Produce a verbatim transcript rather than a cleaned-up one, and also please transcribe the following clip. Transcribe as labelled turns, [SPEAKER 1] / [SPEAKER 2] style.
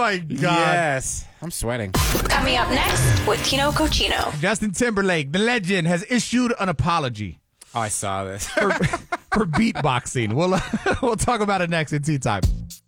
[SPEAKER 1] my God.
[SPEAKER 2] Yes. I'm sweating.
[SPEAKER 3] Coming up next with Tino Cochino.
[SPEAKER 1] Justin Timberlake, the legend, has issued an apology
[SPEAKER 2] Oh, I saw this.
[SPEAKER 1] for, for beatboxing. We'll, we'll talk about it next in Tea Time.